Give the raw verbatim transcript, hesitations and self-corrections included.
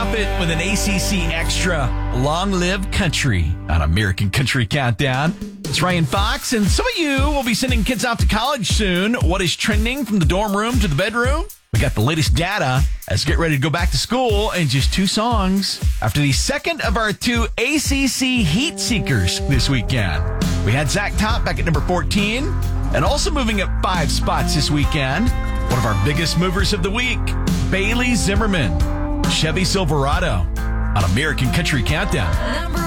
off it with an A C C Extra, Long Live Country on American Country Countdown. It's Ryan Fox, and some of you will be sending kids off to college soon. What is trending from the dorm room to the bedroom? We got the latest data as we get ready to go back to school and just two songs after the second of our two A C C Heat Seekers this weekend. We had Zach Top back at number fourteen, and also moving up five spots this weekend, one of our biggest movers of the week, Bailey Zimmerman, Chevy Silverado on American Country Countdown.